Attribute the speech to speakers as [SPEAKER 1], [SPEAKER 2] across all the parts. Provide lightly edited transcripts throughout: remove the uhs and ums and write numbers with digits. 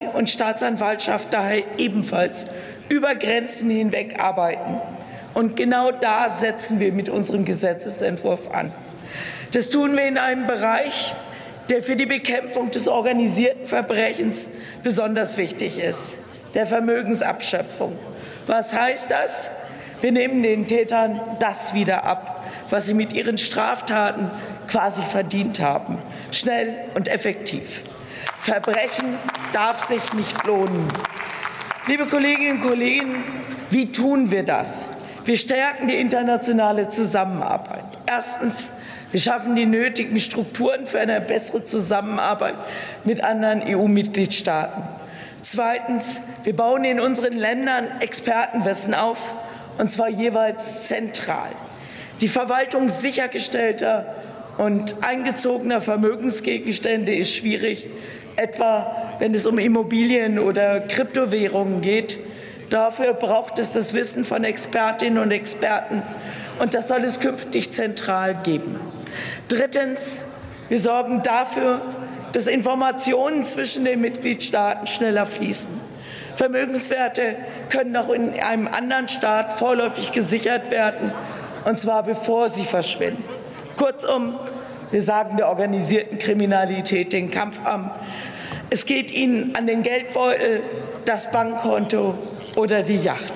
[SPEAKER 1] und Staatsanwaltschaft daher ebenfalls über Grenzen hinweg arbeiten. Und genau da setzen wir mit unserem Gesetzesentwurf an. Das tun wir in einem Bereich, der für die Bekämpfung des organisierten Verbrechens besonders wichtig ist, der Vermögensabschöpfung. Was heißt das? Wir nehmen den Tätern das wieder ab, was sie mit ihren Straftaten quasi verdient haben, schnell und effektiv. Verbrechen darf sich nicht lohnen. Liebe Kolleginnen und Kollegen, wie tun wir das? Wir stärken die internationale Zusammenarbeit. Erstens, wir schaffen die nötigen Strukturen für eine bessere Zusammenarbeit mit anderen EU-Mitgliedstaaten. Zweitens, wir bauen in unseren Ländern Expertenwissen auf, und zwar jeweils zentral. Die Verwaltung sichergestellter und eingezogener Vermögensgegenstände ist schwierig, etwa wenn es um Immobilien oder Kryptowährungen geht. Dafür braucht es das Wissen von Expertinnen und Experten, und das soll es künftig zentral geben. Drittens, wir sorgen dafür, dass Informationen zwischen den Mitgliedstaaten schneller fließen. Vermögenswerte können auch in einem anderen Staat vorläufig gesichert werden, und zwar bevor sie verschwinden. Kurzum, wir sagen der organisierten Kriminalität den Kampf an. Es geht ihnen an den Geldbeutel, das Bankkonto oder die Yacht.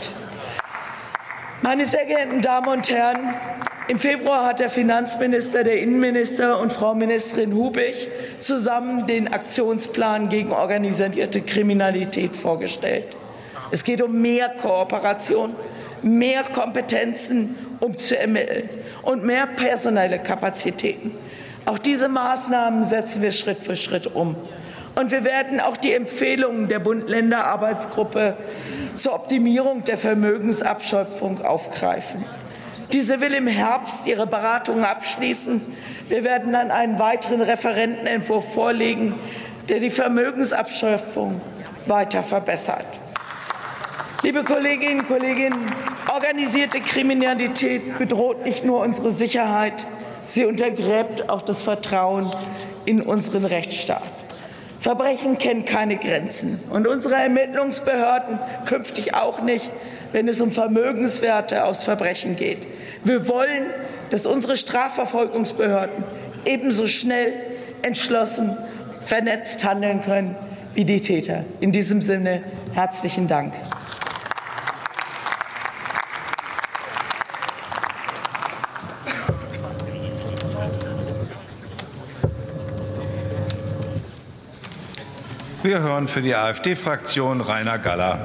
[SPEAKER 1] Meine sehr geehrten Damen und Herren, im Februar hat der Finanzminister, der Innenminister und Frau Ministerin Hubig zusammen den Aktionsplan gegen organisierte Kriminalität vorgestellt. Es geht um mehr Kooperation, mehr Kompetenzen, um zu ermitteln, und mehr personelle Kapazitäten. Auch diese Maßnahmen setzen wir Schritt für Schritt um. Und wir werden auch die Empfehlungen der Bund-Länder-Arbeitsgruppe zur Optimierung der Vermögensabschöpfung aufgreifen. Diese will im Herbst ihre Beratungen abschließen. Wir werden dann einen weiteren Referentenentwurf vorlegen, der die Vermögensabschöpfung weiter verbessert. Liebe Kolleginnen und Kollegen, organisierte Kriminalität bedroht nicht nur unsere Sicherheit, sie untergräbt auch das Vertrauen in unseren Rechtsstaat. Verbrechen kennt keine Grenzen, und unsere Ermittlungsbehörden künftig auch nicht, wenn es um Vermögenswerte aus Verbrechen geht. Wir wollen, dass unsere Strafverfolgungsbehörden ebenso schnell, entschlossen, vernetzt handeln können wie die Täter. In diesem Sinne herzlichen Dank.
[SPEAKER 2] Wir hören für die AfD-Fraktion Rainer Galler.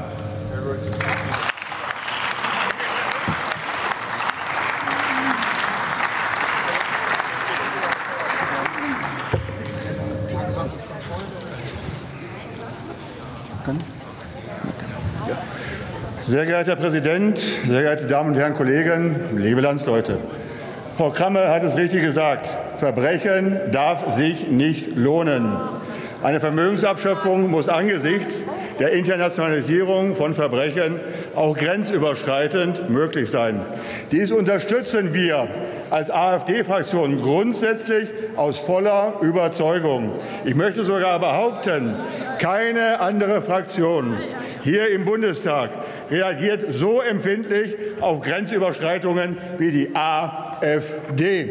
[SPEAKER 3] Sehr geehrter Herr Präsident, sehr geehrte Damen und Herren Kollegen, liebe Landsleute! Frau Kramme hat es richtig gesagt. Verbrechen darf sich nicht lohnen. Eine Vermögensabschöpfung muss angesichts der Internationalisierung von Verbrechen auch grenzüberschreitend möglich sein. Dies unterstützen wir als AfD-Fraktion grundsätzlich aus voller Überzeugung. Ich möchte sogar behaupten, keine andere Fraktion hier im Bundestag reagiert so empfindlich auf Grenzüberschreitungen wie die AfD.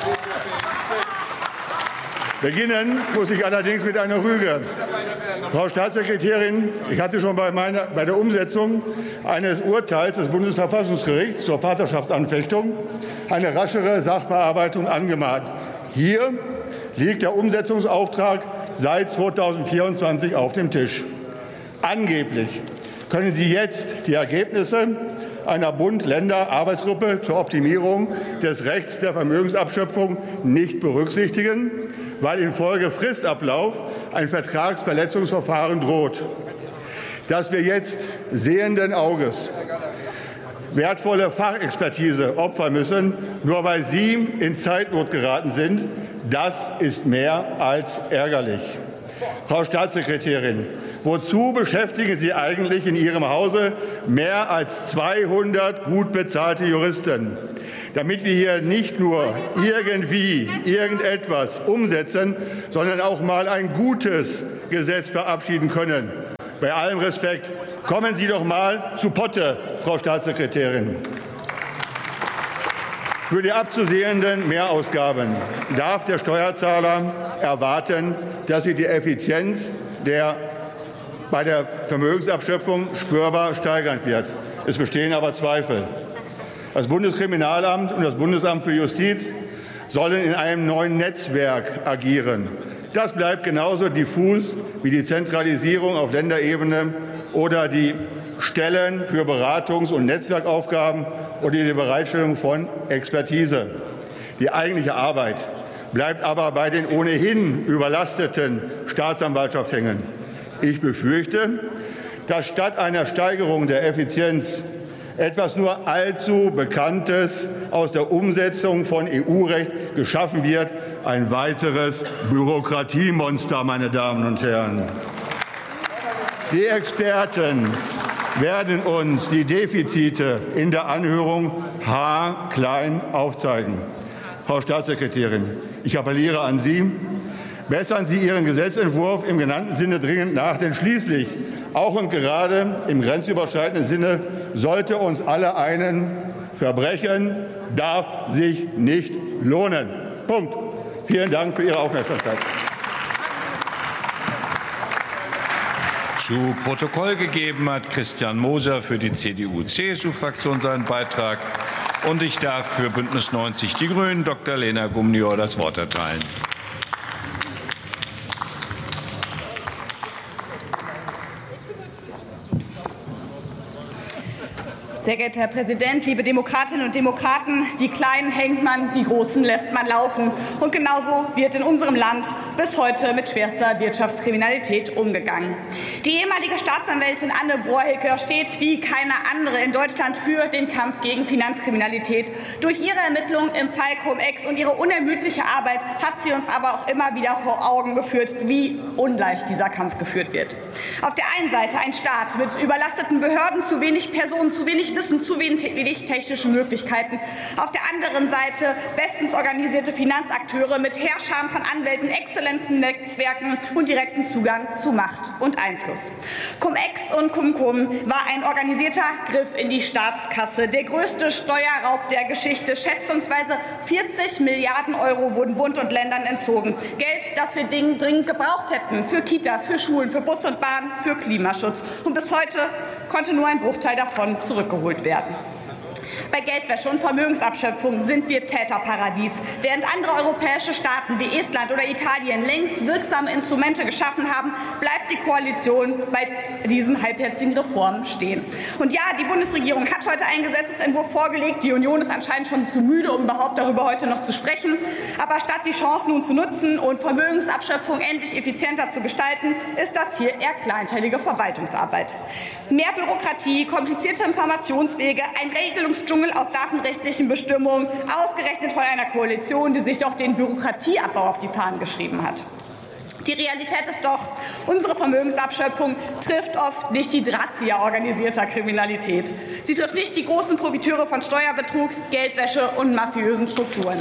[SPEAKER 3] Beginnen muss ich allerdings mit einer Rüge. Frau Staatssekretärin, ich hatte schon bei der Umsetzung eines Urteils des Bundesverfassungsgerichts zur Vaterschaftsanfechtung eine raschere Sachbearbeitung angemahnt. Hier liegt der Umsetzungsauftrag seit 2024 auf dem Tisch. Angeblich können Sie jetzt die Ergebnisse einer Bund-Länder-Arbeitsgruppe zur Optimierung des Rechts der Vermögensabschöpfung nicht berücksichtigen, weil infolge Fristablauf ein Vertragsverletzungsverfahren droht. Dass wir jetzt sehenden Auges wertvolle Fachexpertise opfern müssen, nur weil Sie in Zeitnot geraten sind, das ist mehr als ärgerlich. Frau Staatssekretärin, wozu beschäftigen Sie eigentlich in Ihrem Hause mehr als 200 gut bezahlte Juristen? Damit wir hier nicht nur irgendwie irgendetwas umsetzen, sondern auch mal ein gutes Gesetz verabschieden können. Bei allem Respekt, kommen Sie doch mal zu Potte, Frau Staatssekretärin. Für die abzusehenden Mehrausgaben darf der Steuerzahler erwarten, dass sich die Effizienz bei der Vermögensabschöpfung spürbar steigern wird. Es bestehen aber Zweifel. Das Bundeskriminalamt und das Bundesamt für Justiz sollen in einem neuen Netzwerk agieren. Das bleibt genauso diffus wie die Zentralisierung auf Länderebene oder die Stellen für Beratungs- und Netzwerkaufgaben oder die Bereitstellung von Expertise. Die eigentliche Arbeit bleibt aber bei den ohnehin überlasteten Staatsanwaltschaft hängen. Ich befürchte, dass statt einer Steigerung der Effizienz etwas nur allzu Bekanntes aus der Umsetzung von EU-Recht geschaffen wird, ein weiteres Bürokratiemonster, meine Damen und Herren. Die Experten werden uns die Defizite in der Anhörung haarklein aufzeigen. Frau Staatssekretärin, ich appelliere an Sie, bessern Sie Ihren Gesetzentwurf im genannten Sinne dringend nach, denn schließlich, auch und gerade im grenzüberschreitenden Sinne, sollte uns alle einen: Verbrechen darf sich nicht lohnen. Punkt. Vielen Dank für Ihre Aufmerksamkeit.
[SPEAKER 2] Zu Protokoll gegeben hat Christian Moser für die CDU-CSU-Fraktion seinen Beitrag. Und ich darf für Bündnis 90 Die Grünen Dr. Lena Gumnior das Wort erteilen.
[SPEAKER 4] Sehr geehrter Herr Präsident, liebe Demokratinnen und Demokraten! Die Kleinen hängt man, die Großen lässt man laufen. Und genauso wird in unserem Land bis heute mit schwerster Wirtschaftskriminalität umgegangen. Die ehemalige Staatsanwältin Anne Borheke steht wie keine andere in Deutschland für den Kampf gegen Finanzkriminalität. Durch ihre Ermittlungen im Fall Cum-Ex und ihre unermüdliche Arbeit hat sie uns aber auch immer wieder vor Augen geführt, wie unleicht dieser Kampf geführt wird. Auf der einen Seite ein Staat mit überlasteten Behörden, zu wenig Personen, zu wenig Wissen, zu wenig technische Möglichkeiten. Auf der anderen Seite bestens organisierte Finanzakteure mit Heerscharen von Anwälten, exzellenten Netzwerken und direkten Zugang zu Macht und Einfluss. Cum-Ex und Cum-Cum war ein organisierter Griff in die Staatskasse. Der größte Steuerraub der Geschichte. Schätzungsweise 40 Milliarden € wurden Bund und Ländern entzogen. Geld, das wir dringend gebraucht hätten. Für Kitas, für Schulen, für Bus und Bahn, für Klimaschutz. Und bis heute konnte nur ein Bruchteil davon zurückgeholt werden. Bei Geldwäsche und Vermögensabschöpfung sind wir Täterparadies. Während andere europäische Staaten wie Estland oder Italien längst wirksame Instrumente geschaffen haben, bleibt die Koalition bei diesen halbherzigen Reformen stehen. Und ja, die Bundesregierung hat heute einen Gesetzentwurf vorgelegt. Die Union ist anscheinend schon zu müde, um überhaupt darüber heute noch zu sprechen. Aber statt die Chance nun zu nutzen und Vermögensabschöpfung endlich effizienter zu gestalten, ist das hier eher kleinteilige Verwaltungsarbeit. Mehr Bürokratie, komplizierte Informationswege, ein Regelungsdschungel aus datenrechtlichen Bestimmungen, ausgerechnet von einer Koalition, die sich doch den Bürokratieabbau auf die Fahnen geschrieben hat. Die Realität ist doch, unsere Vermögensabschöpfung trifft oft nicht die Drahtzieher organisierter Kriminalität. Sie trifft nicht die großen Profiteure von Steuerbetrug, Geldwäsche und mafiösen Strukturen.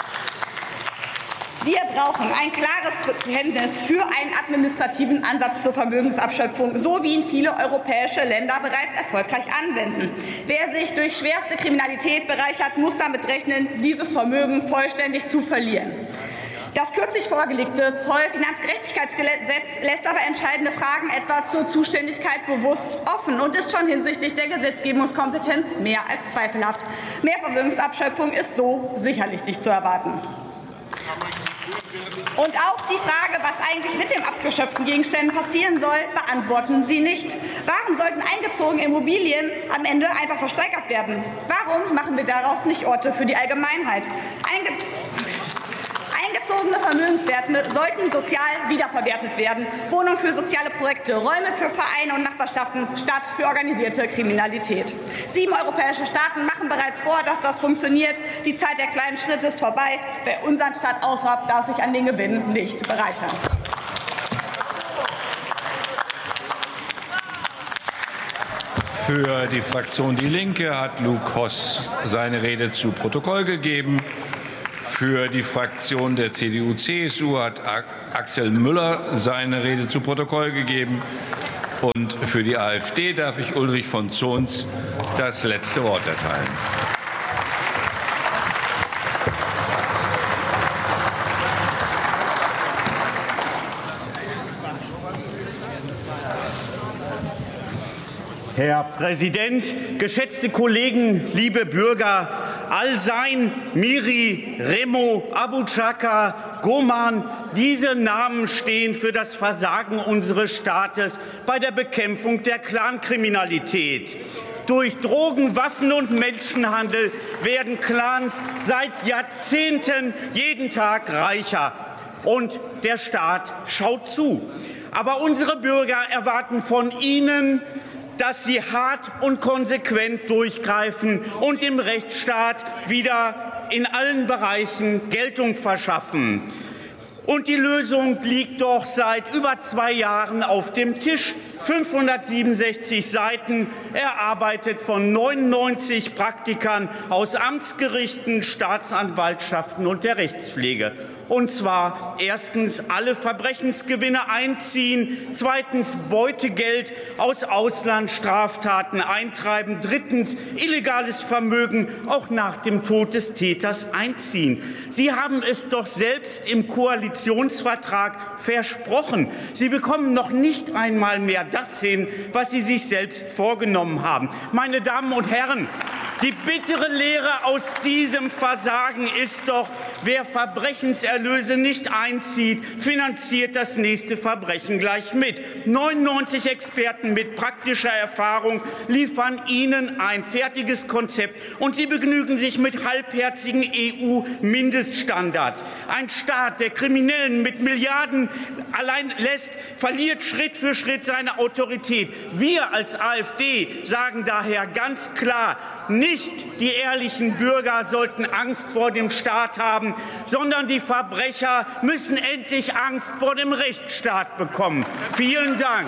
[SPEAKER 4] Wir brauchen ein klares Bekenntnis für einen administrativen Ansatz zur Vermögensabschöpfung, so wie ihn viele europäische Länder bereits erfolgreich anwenden. Wer sich durch schwerste Kriminalität bereichert, muss damit rechnen, dieses Vermögen vollständig zu verlieren. Das kürzlich vorgelegte Zollfinanzgerechtigkeitsgesetz lässt aber entscheidende Fragen etwa zur Zuständigkeit bewusst offen und ist schon hinsichtlich der Gesetzgebungskompetenz mehr als zweifelhaft. Mehr Vermögensabschöpfung ist so sicherlich nicht zu erwarten. Und auch die Frage, was eigentlich mit den abgeschöpften Gegenständen passieren soll, beantworten Sie nicht. Warum sollten eingezogene Immobilien am Ende einfach versteigert werden? Warum machen wir daraus nicht Orte für die Allgemeinheit? Eingezogene Vermögenswerte sollten sozial wiederverwertet werden. Wohnungen für soziale Projekte, Räume für Vereine und Nachbarschaften statt für organisierte Kriminalität. 7 europäische Staaten machen bereits vor, dass das funktioniert. Die Zeit der kleinen Schritte ist vorbei. Wer unseren Staat ausraubt, darf sich an den Gewinn nicht bereichern.
[SPEAKER 2] Für die Fraktion Die Linke hat Luke Hoss seine Rede zu Protokoll gegeben. Für die Fraktion der CDU-CSU hat Axel Müller seine Rede zu Protokoll gegeben. Und für die AfD darf ich Ulrich von Zons das letzte Wort erteilen.
[SPEAKER 5] Herr Präsident, geschätzte Kollegen, liebe Bürger! Al-Sein, Miri, Remo, Abu Chaka, Goman, diese Namen stehen für das Versagen unseres Staates bei der Bekämpfung der Clankriminalität. Durch Drogen-, Waffen- und Menschenhandel werden Clans seit Jahrzehnten jeden Tag reicher. Und der Staat schaut zu. Aber unsere Bürger erwarten von Ihnen, dass Sie hart und konsequent durchgreifen und dem Rechtsstaat wieder in allen Bereichen Geltung verschaffen. Und die Lösung liegt doch seit über 2 Jahren auf dem Tisch. 567 Seiten, erarbeitet von 99 Praktikern aus Amtsgerichten, Staatsanwaltschaften und der Rechtspflege. Und zwar erstens alle Verbrechensgewinne einziehen, zweitens Beutegeld aus Auslandsstraftaten eintreiben, drittens illegales Vermögen auch nach dem Tod des Täters einziehen. Sie haben es doch selbst im Koalitionsvertrag versprochen. Sie bekommen noch nicht einmal mehr das hin, was Sie sich selbst vorgenommen haben. Meine Damen und Herren, die bittere Lehre aus diesem Versagen ist doch, wer Verbrechenserlöse nicht einzieht, finanziert das nächste Verbrechen gleich mit. 99 Experten mit praktischer Erfahrung liefern Ihnen ein fertiges Konzept, und Sie begnügen sich mit halbherzigen EU-Mindeststandards. Ein Staat, der Kriminellen mit Milliarden allein lässt, verliert Schritt für Schritt seine Autorität. Wir als AfD sagen daher ganz klar, nicht die ehrlichen Bürger sollten Angst vor dem Staat haben, sondern die Verbrecher müssen endlich Angst vor dem Rechtsstaat bekommen. Vielen Dank.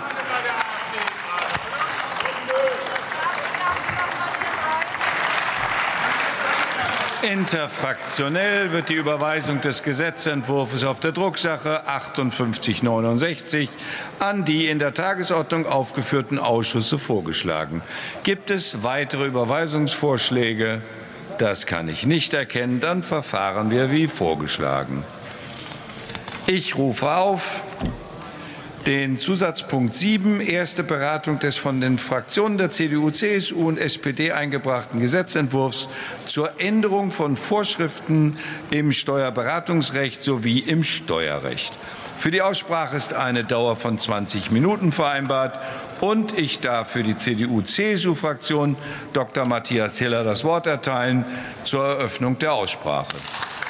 [SPEAKER 2] Interfraktionell wird die Überweisung des Gesetzentwurfs auf der Drucksache 5869 an die in der Tagesordnung aufgeführten Ausschüsse vorgeschlagen. Gibt es weitere Überweisungsvorschläge? Das kann ich nicht erkennen. Dann verfahren wir wie vorgeschlagen. Ich rufe auf den Zusatzpunkt 7, erste Beratung des von den Fraktionen der CDU, CSU und SPD eingebrachten Gesetzentwurfs zur Änderung von Vorschriften im Steuerberatungsrecht sowie im Steuerrecht. Für die Aussprache ist eine Dauer von 20 Minuten vereinbart, und ich darf für die CDU-CSU-Fraktion Dr. Matthias Hiller das Wort erteilen zur Eröffnung der Aussprache.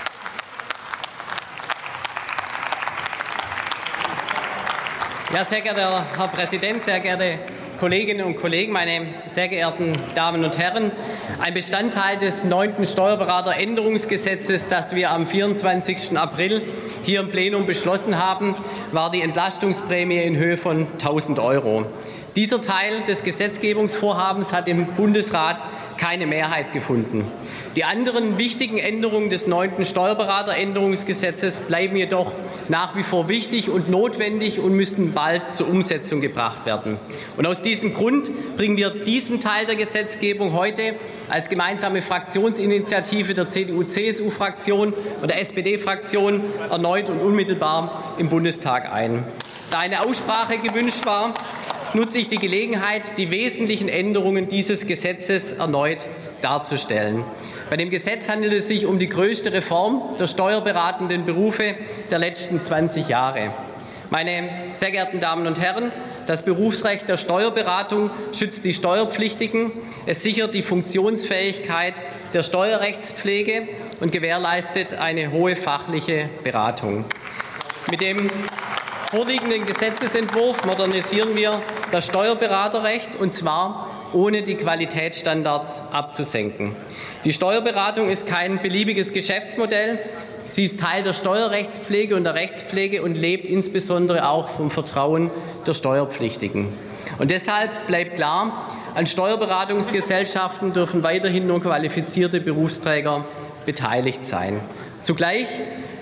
[SPEAKER 6] Ja, sehr geehrter Herr Präsident, sehr geehrte Kolleginnen und Kollegen, meine sehr geehrten Damen und Herren! Ein Bestandteil des 9. Steuerberateränderungsgesetzes, das wir am 24. April hier im Plenum beschlossen haben, war die Entlastungsprämie in Höhe von 1.000 €. Dieser Teil des Gesetzgebungsvorhabens hat im Bundesrat keine Mehrheit gefunden. Die anderen wichtigen Änderungen des 9. Steuerberateränderungsgesetzes bleiben jedoch nach wie vor wichtig und notwendig und müssen bald zur Umsetzung gebracht werden. Und aus diesem Grund bringen wir diesen Teil der Gesetzgebung heute als gemeinsame Fraktionsinitiative der CDU-CSU-Fraktion und der SPD-Fraktion erneut und unmittelbar im Bundestag ein. Da eine Aussprache gewünscht war, nutze ich die Gelegenheit, die wesentlichen Änderungen dieses Gesetzes erneut darzustellen. Bei dem Gesetz handelt es sich um die größte Reform der steuerberatenden Berufe der letzten 20 Jahre. Meine sehr geehrten Damen und Herren, das Berufsrecht der Steuerberatung schützt die Steuerpflichtigen, es sichert die Funktionsfähigkeit der Steuerrechtspflege und gewährleistet eine hohe fachliche Beratung. Mit dem vorliegenden Gesetzesentwurf modernisieren wir das Steuerberaterrecht, und zwar ohne die Qualitätsstandards abzusenken. Die Steuerberatung ist kein beliebiges Geschäftsmodell. Sie ist Teil der Steuerrechtspflege und der Rechtspflege und lebt insbesondere auch vom Vertrauen der Steuerpflichtigen. Und deshalb bleibt klar, an Steuerberatungsgesellschaften dürfen weiterhin nur qualifizierte Berufsträger beteiligt sein. Zugleich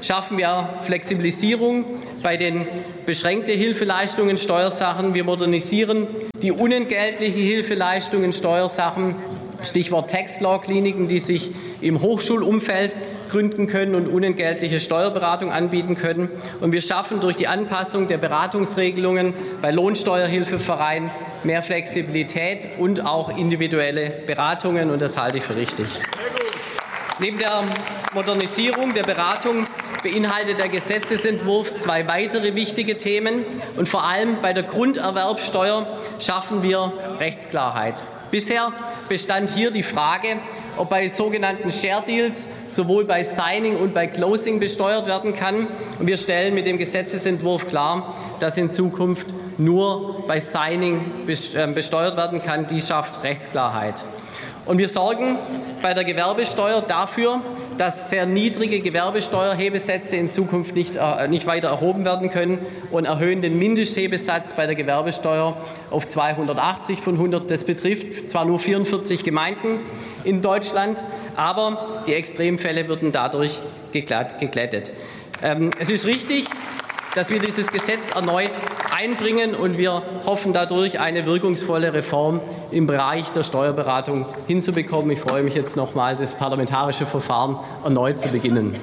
[SPEAKER 6] schaffen wir Flexibilisierung bei den beschränkten Hilfeleistungen in Steuersachen. Wir modernisieren die unentgeltliche Hilfeleistung in Steuersachen. Stichwort Tax Law Kliniken, die sich im Hochschulumfeld gründen können und unentgeltliche Steuerberatung anbieten können. Und wir schaffen durch die Anpassung der Beratungsregelungen bei Lohnsteuerhilfevereinen mehr Flexibilität und auch individuelle Beratungen. Und das halte ich für richtig. Neben der Modernisierung der Beratung beinhaltet der Gesetzesentwurf zwei weitere wichtige Themen. Und vor allem bei der Grunderwerbsteuer schaffen wir Rechtsklarheit. Bisher bestand hier die Frage, ob bei sogenannten Share Deals sowohl bei Signing und bei Closing besteuert werden kann. Und wir stellen mit dem Gesetzesentwurf klar, dass in Zukunft nur bei Signing besteuert werden kann. Dies schafft Rechtsklarheit. Und wir sorgen bei der Gewerbesteuer dafür, dass sehr niedrige Gewerbesteuerhebesätze in Zukunft nicht weiter erhoben werden können und erhöhen den Mindesthebesatz bei der Gewerbesteuer auf 280 von 100. Das betrifft zwar nur 44 Gemeinden in Deutschland, aber die Extremfälle würden dadurch geglättet. Es ist richtig, dass wir dieses Gesetz erneut einbringen, und wir hoffen dadurch eine wirkungsvolle Reform im Bereich der Steuerberatung hinzubekommen. Ich freue mich jetzt noch mal, das parlamentarische Verfahren erneut zu beginnen.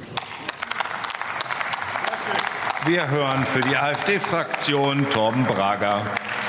[SPEAKER 2] Wir hören für die AfD-Fraktion Torben Brager.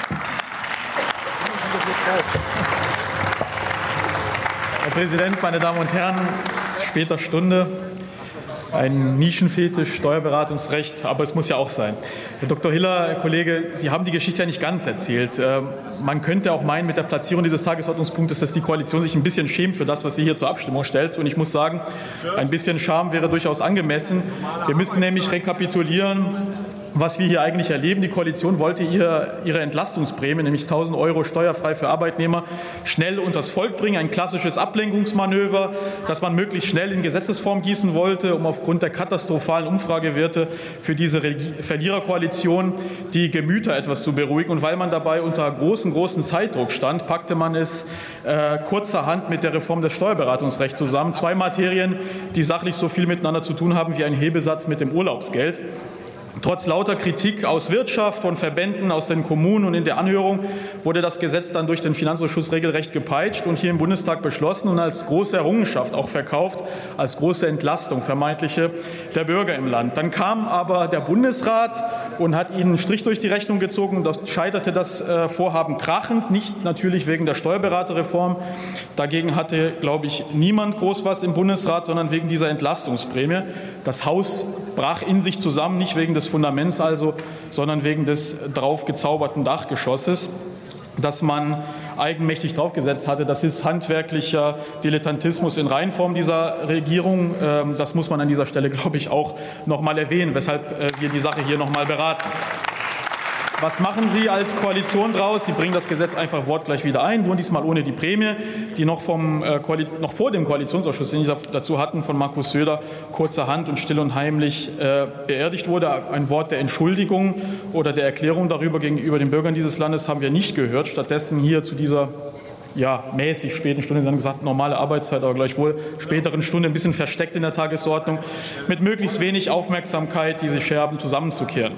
[SPEAKER 7] Herr Präsident, meine Damen und Herren! Es ist später Stunde. Ein Nischenfetisch, Steuerberatungsrecht, aber es muss ja auch sein. Herr Dr. Hiller, Herr Kollege, Sie haben die Geschichte ja nicht ganz erzählt. Man könnte auch meinen, mit der Platzierung dieses Tagesordnungspunktes, dass die Koalition sich ein bisschen schämt für das, was sie hier zur Abstimmung stellt. Und ich muss sagen, ein bisschen Scham wäre durchaus angemessen. Wir müssen nämlich rekapitulieren, was wir hier eigentlich erleben. Die Koalition wollte ihre Entlastungsprämie, nämlich 1.000 € steuerfrei für Arbeitnehmer, schnell unters Volk bringen. Ein klassisches Ablenkungsmanöver, das man möglichst schnell in Gesetzesform gießen wollte, um aufgrund der katastrophalen Umfragewerte für diese Verliererkoalition die Gemüter etwas zu beruhigen. Und weil man dabei unter großen Zeitdruck stand, packte man es kurzerhand mit der Reform des Steuerberatungsrechts zusammen. Zwei Materien, die sachlich so viel miteinander zu tun haben wie ein Hebesatz mit dem Urlaubsgeld. Trotz lauter Kritik aus Wirtschaft, von Verbänden, aus den Kommunen und in der Anhörung wurde das Gesetz dann durch den Finanzausschuss regelrecht gepeitscht und hier im Bundestag beschlossen und als große Errungenschaft auch verkauft, als große Entlastung vermeintliche der Bürger im Land. Dann kam aber der Bundesrat und hat ihnen einen Strich durch die Rechnung gezogen, und dort scheiterte das Vorhaben krachend, nicht natürlich wegen der Steuerberaterreform. Dagegen hatte, glaube ich, niemand groß was im Bundesrat, sondern wegen dieser Entlastungsprämie. Das Haus brach in sich zusammen, nicht wegen des Fundaments also, sondern wegen des drauf gezauberten Dachgeschosses, das man eigenmächtig draufgesetzt hatte. Das ist handwerklicher Dilettantismus in Reinform dieser Regierung. Das muss man an dieser Stelle, glaube ich, auch noch mal erwähnen, weshalb wir die Sache hier noch mal beraten. Was machen Sie als Koalition draus? Sie bringen das Gesetz einfach wortgleich wieder ein, nur diesmal ohne die Prämie, die noch vor dem Koalitionsausschuss, den Sie dazu hatten, von Markus Söder kurzerhand und still und heimlich beerdigt wurde. Ein Wort der Entschuldigung oder der Erklärung darüber gegenüber den Bürgern dieses Landes haben wir nicht gehört. Stattdessen hier zu dieser mäßig späten Stunde, Sie haben gesagt, normale Arbeitszeit, aber gleichwohl späteren Stunde, ein bisschen versteckt in der Tagesordnung, mit möglichst wenig Aufmerksamkeit diese Scherben zusammenzukehren.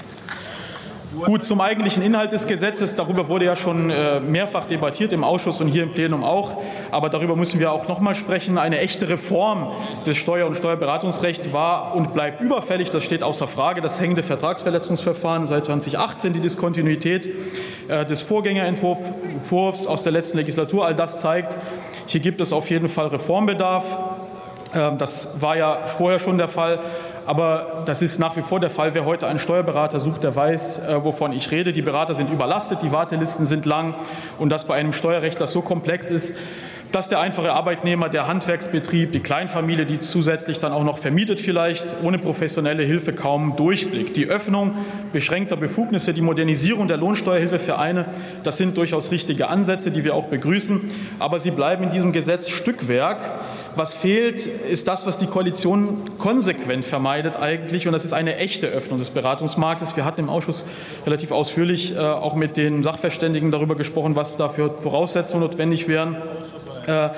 [SPEAKER 7] Gut, zum eigentlichen Inhalt des Gesetzes. Darüber wurde ja schon mehrfach debattiert im Ausschuss und hier im Plenum auch. Aber darüber müssen wir auch noch mal sprechen. Eine echte Reform des Steuer- und Steuerberatungsrechts war und bleibt überfällig. Das steht außer Frage. Das hängende Vertragsverletzungsverfahren seit 2018, die Diskontinuität des Vorgängerentwurfs aus der letzten Legislatur. All das zeigt, hier gibt es auf jeden Fall Reformbedarf. Das war ja vorher schon der Fall. Aber das ist nach wie vor der Fall. Wer heute einen Steuerberater sucht, der weiß, wovon ich rede. Die Berater sind überlastet, die Wartelisten sind lang. Und das bei einem Steuerrecht, das so komplex ist, dass der einfache Arbeitnehmer, der Handwerksbetrieb, die Kleinfamilie, die zusätzlich dann auch noch vermietet vielleicht, ohne professionelle Hilfe kaum durchblickt. Die Öffnung beschränkter Befugnisse, die Modernisierung der Lohnsteuerhilfevereine, das sind durchaus richtige Ansätze, die wir auch begrüßen. Aber sie bleiben in diesem Gesetz Stückwerk. Was fehlt, ist das, was die Koalition konsequent vermeidet eigentlich. Und das ist eine echte Öffnung des Beratungsmarktes. Wir hatten im Ausschuss relativ ausführlich auch mit den Sachverständigen darüber gesprochen, was da für Voraussetzungen notwendig wären.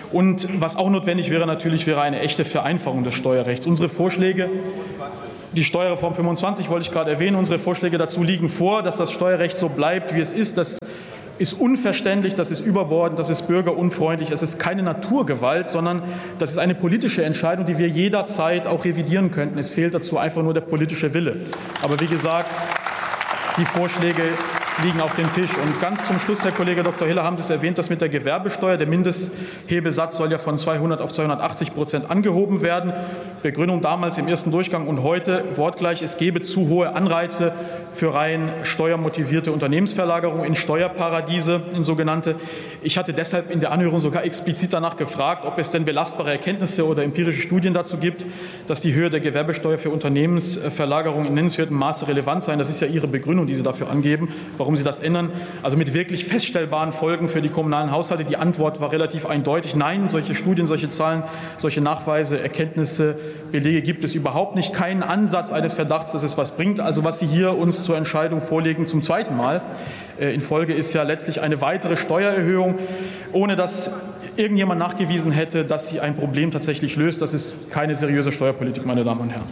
[SPEAKER 7] Und was auch notwendig wäre, natürlich wäre eine echte Vereinfachung des Steuerrechts. Unsere Vorschläge, die Steuerreform 25 wollte ich gerade erwähnen, unsere Vorschläge dazu liegen vor, dass das Steuerrecht so bleibt, wie es ist. Das ist unverständlich, das ist überbordend, das ist bürgerunfreundlich, es ist keine Naturgewalt, sondern das ist eine politische Entscheidung, die wir jederzeit auch revidieren könnten. Es fehlt dazu einfach nur der politische Wille. Aber wie gesagt, die Vorschläge liegen auf dem Tisch. Und ganz zum Schluss, Herr Kollege Dr. Hiller, haben Sie es erwähnt, dass mit der Gewerbesteuer der Mindesthebesatz soll ja von 200 auf 280% angehoben werden. Begründung damals im ersten Durchgang und heute wortgleich, es gebe zu hohe Anreize für rein steuermotivierte Unternehmensverlagerung in Steuerparadiese, in sogenannte. Ich hatte deshalb in der Anhörung sogar explizit danach gefragt, ob es denn belastbare Erkenntnisse oder empirische Studien dazu gibt, dass die Höhe der Gewerbesteuer für Unternehmensverlagerung in nennenswertem Maße relevant sei. Das ist ja Ihre Begründung, die Sie dafür angeben, warum Sie das ändern. Also mit wirklich feststellbaren Folgen für die kommunalen Haushalte. Die Antwort war relativ eindeutig. Nein, solche Studien, solche Zahlen, solche Nachweise, Erkenntnisse, Belege gibt es überhaupt nicht. Keinen Ansatz eines Verdachts, dass es was bringt. Also was Sie hier uns zur Entscheidung vorlegen zum zweiten Mal in Folge ist ja letztlich eine weitere Steuererhöhung, ohne dass irgendjemand nachgewiesen hätte, dass sie ein Problem tatsächlich löst. Das ist keine seriöse Steuerpolitik, meine Damen und Herren.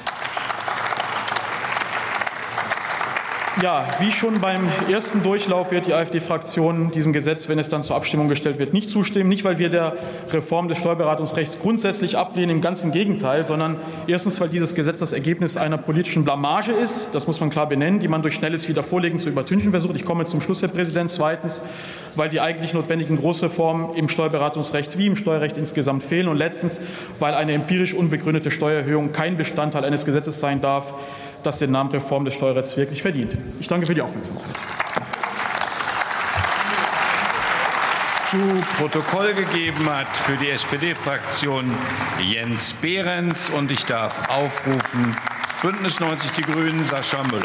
[SPEAKER 7] Ja, wie schon beim ersten Durchlauf wird die AfD-Fraktion diesem Gesetz, wenn es dann zur Abstimmung gestellt wird, nicht zustimmen. Nicht, weil wir der Reform des Steuerberatungsrechts grundsätzlich ablehnen, im ganzen Gegenteil, sondern erstens, weil dieses Gesetz das Ergebnis einer politischen Blamage ist, das muss man klar benennen, die man durch schnelles Wiedervorlegen zu übertünchen versucht. Ich komme zum Schluss, Herr Präsident. Zweitens, weil die eigentlich notwendigen Großreformen im Steuerberatungsrecht wie im Steuerrecht insgesamt fehlen. Und letztens, weil eine empirisch unbegründete Steuererhöhung kein Bestandteil eines Gesetzes sein darf, das den Namen Reform des Steuerrechts wirklich verdient. Ich danke für die Aufmerksamkeit.
[SPEAKER 2] Zu Protokoll gegeben hat für die SPD-Fraktion Jens Behrens. Und ich darf aufrufen Bündnis 90 Die Grünen Sascha Müller.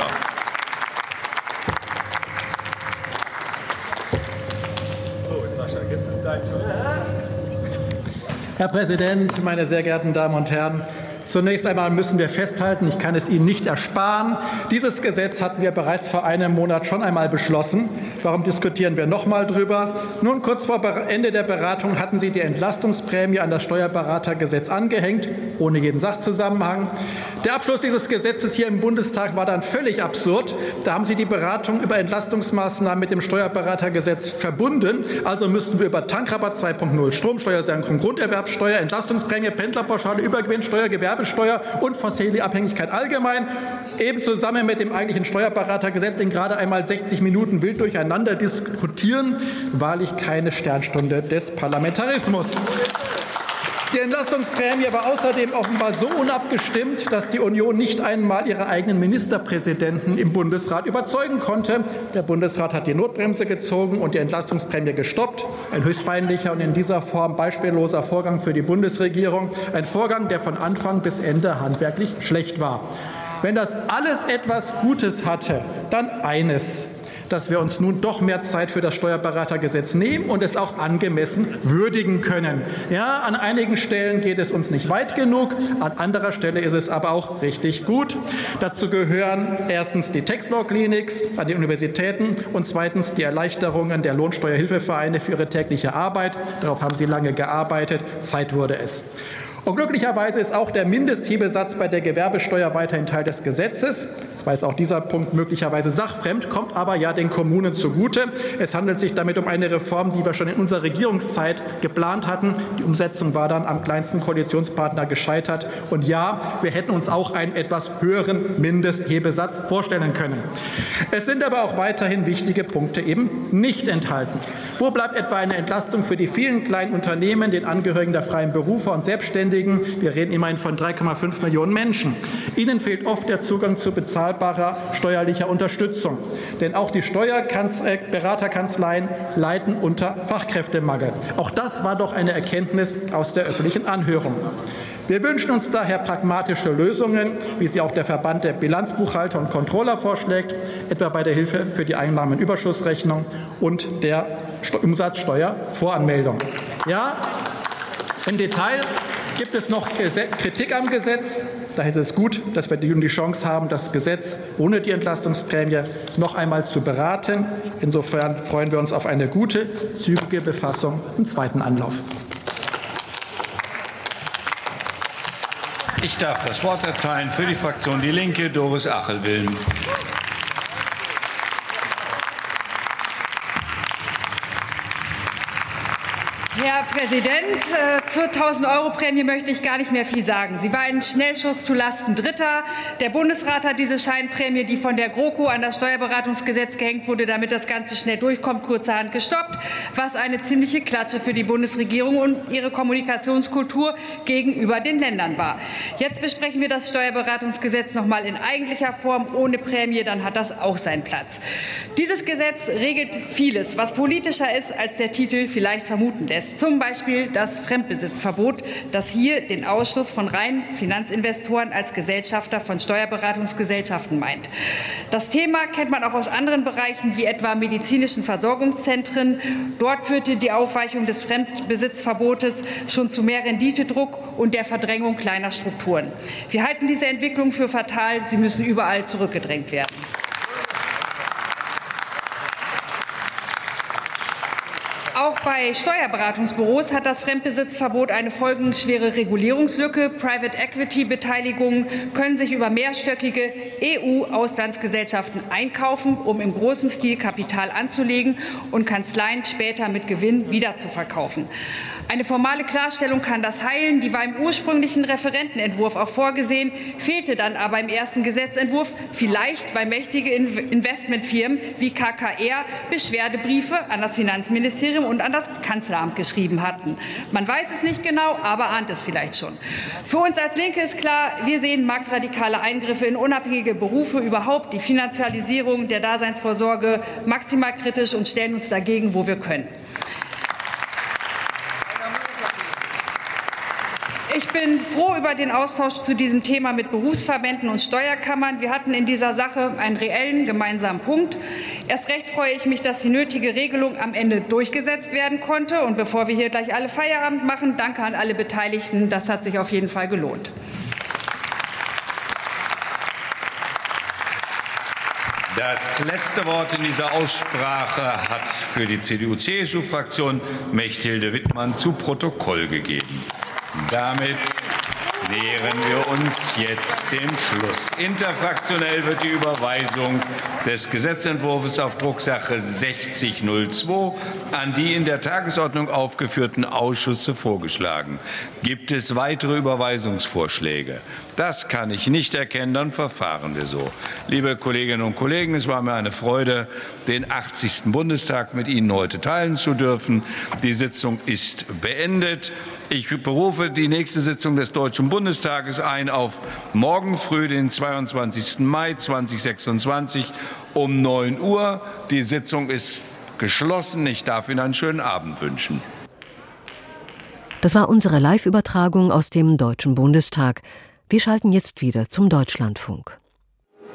[SPEAKER 8] Herr Präsident, meine sehr geehrten Damen und Herren! Zunächst einmal müssen wir festhalten, ich kann es Ihnen nicht ersparen, dieses Gesetz hatten wir bereits vor einem Monat schon einmal beschlossen. Warum diskutieren wir noch mal drüber? Nun, kurz vor Ende der Beratung hatten Sie die Entlastungsprämie an das Steuerberatergesetz angehängt, ohne jeden Sachzusammenhang. Der Abschluss dieses Gesetzes hier im Bundestag war dann völlig absurd. Da haben Sie die Beratung über Entlastungsmaßnahmen mit dem Steuerberatergesetz verbunden. Also müssten wir über Tankrabatt 2.0, Stromsteuersenkung, Grunderwerbsteuer, Entlastungsprämie, Pendlerpauschale, Übergewinnsteuer, Gewerbesteuer und fossile Abhängigkeit allgemein eben zusammen mit dem eigentlichen Steuerberatergesetz in gerade einmal 60 Minuten wild durcheinander diskutieren. Wahrlich keine Sternstunde des Parlamentarismus. Die Entlastungsprämie war außerdem offenbar so unabgestimmt, dass die Union nicht einmal ihre eigenen Ministerpräsidenten im Bundesrat überzeugen konnte. Der Bundesrat hat die Notbremse gezogen und die Entlastungsprämie gestoppt. Ein höchst peinlicher und in dieser Form beispielloser Vorgang für die Bundesregierung. Ein Vorgang, der von Anfang bis Ende handwerklich schlecht war. Wenn das alles etwas Gutes hatte, dann eines: dass wir uns nun doch mehr Zeit für das Steuerberatergesetz nehmen und es auch angemessen würdigen können. Ja, an einigen Stellen geht es uns nicht weit genug, an anderer Stelle ist es aber auch richtig gut. Dazu gehören erstens die Tax-Law-Clinics an den Universitäten und zweitens die Erleichterungen der Lohnsteuerhilfevereine für ihre tägliche Arbeit. Darauf haben Sie lange gearbeitet. Zeit wurde es. Und glücklicherweise ist auch der Mindesthebesatz bei der Gewerbesteuer weiterhin Teil des Gesetzes. Zwar ist auch dieser Punkt möglicherweise sachfremd, kommt aber ja den Kommunen zugute. Es handelt sich damit um eine Reform, die wir schon in unserer Regierungszeit geplant hatten. Die Umsetzung war dann am kleinsten Koalitionspartner gescheitert. Und ja, wir hätten uns auch einen etwas höheren Mindesthebesatz vorstellen können. Es sind aber auch weiterhin wichtige Punkte eben nicht enthalten. Wo bleibt etwa eine Entlastung für die vielen kleinen Unternehmen, den Angehörigen der freien Berufer und Selbstständigen? Wir reden immerhin von 3,5 Millionen Menschen. Ihnen fehlt oft der Zugang zu bezahlbarer steuerlicher Unterstützung. Denn auch die Steuerberaterkanzleien leiden unter Fachkräftemangel. Auch das war doch eine Erkenntnis aus der öffentlichen Anhörung. Wir wünschen uns daher pragmatische Lösungen, wie sie auch der Verband der Bilanzbuchhalter und Controller vorschlägt, etwa bei der Hilfe für die Einnahmenüberschussrechnung und der Umsatzsteuervoranmeldung. Ja, im Detail gibt es noch Kritik am Gesetz. Daher ist es gut, dass wir die Chance haben, das Gesetz ohne die Entlastungsprämie noch einmal zu beraten. Insofern freuen wir uns auf eine gute, zügige Befassung im zweiten Anlauf.
[SPEAKER 2] Ich darf das Wort erteilen für die Fraktion Die Linke, Doris Achelwilm.
[SPEAKER 9] Herr Präsident, zur 1.000-Euro-Prämie möchte ich gar nicht mehr viel sagen. Sie war ein Schnellschuss zulasten Dritter. Der Bundesrat hat diese Scheinprämie, die von der GroKo an das Steuerberatungsgesetz gehängt wurde, damit das Ganze schnell durchkommt, kurzerhand gestoppt, was eine ziemliche Klatsche für die Bundesregierung und ihre Kommunikationskultur gegenüber den Ländern war. Jetzt besprechen wir das Steuerberatungsgesetz noch mal in eigentlicher Form, ohne Prämie, dann hat das auch seinen Platz. Dieses Gesetz regelt vieles, was politischer ist, als der Titel vielleicht vermuten lässt. Zum Beispiel das Fremdbesitzverbot, das hier den Ausschluss von reinen Finanzinvestoren als Gesellschafter von Steuerberatungsgesellschaften meint. Das Thema kennt man auch aus anderen Bereichen, wie etwa medizinischen Versorgungszentren. Dort führte die Aufweichung des Fremdbesitzverbotes schon zu mehr Renditedruck und der Verdrängung kleiner Strukturen. Wir halten diese Entwicklung für fatal. Sie müssen überall zurückgedrängt werden. Auch bei Steuerberatungsbüros hat das Fremdbesitzverbot eine folgenschwere Regulierungslücke. Private Equity Beteiligungen können sich über mehrstöckige EU-Auslandsgesellschaften einkaufen, um im großen Stil Kapital anzulegen und Kanzleien später mit Gewinn wieder zu verkaufen. Eine formale Klarstellung kann das heilen. Die war im ursprünglichen Referentenentwurf auch vorgesehen, fehlte dann aber im ersten Gesetzentwurf, vielleicht weil mächtige Investmentfirmen wie KKR Beschwerdebriefe an das Finanzministerium und an das Kanzleramt geschrieben hatten. Man weiß es nicht genau, aber ahnt es vielleicht schon. Für uns als Linke ist klar, wir sehen marktradikale Eingriffe in unabhängige Berufe, überhaupt die Finanzialisierung der Daseinsvorsorge maximal kritisch und stellen uns dagegen, wo wir können. Ich bin froh über den Austausch zu diesem Thema mit Berufsverbänden und Steuerkammern. Wir hatten in dieser Sache einen reellen gemeinsamen Punkt. Erst recht freue ich mich, dass die nötige Regelung am Ende durchgesetzt werden konnte. Und bevor wir hier gleich alle Feierabend machen, danke an alle Beteiligten. Das hat sich auf jeden Fall gelohnt.
[SPEAKER 2] Das letzte Wort in dieser Aussprache hat für die CDU-CSU-Fraktion Mechthilde Wittmann zu Protokoll gegeben. Damit nähern wir uns jetzt dem Schluss. Interfraktionell wird die Überweisung des Gesetzentwurfs auf Drucksache 6002 an die in der Tagesordnung aufgeführten Ausschüsse vorgeschlagen. Gibt es weitere Überweisungsvorschläge? Das kann ich nicht erkennen, dann verfahren wir so. Liebe Kolleginnen und Kollegen, es war mir eine Freude, den 80. Bundestag mit Ihnen heute teilen zu dürfen. Die Sitzung ist beendet. Ich berufe die nächste Sitzung des Deutschen Bundestages ein auf morgen früh, den 22. Mai 2026 um 9 Uhr. Die Sitzung ist geschlossen. Ich darf Ihnen einen schönen Abend wünschen.
[SPEAKER 10] Das war unsere Live-Übertragung aus dem Deutschen Bundestag. Wir schalten jetzt wieder zum Deutschlandfunk.